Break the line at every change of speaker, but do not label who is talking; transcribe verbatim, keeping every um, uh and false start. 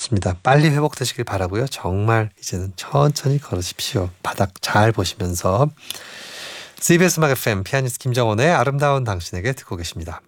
좋습니다. 빨리 회복되시길 바라고요. 정말 이제는 천천히 걸으십시오. 바닥 잘 보시면서. 씨비에스 음악 에프엠 피아니스트 김정원의 아름다운 당신에게 듣고 계십니다.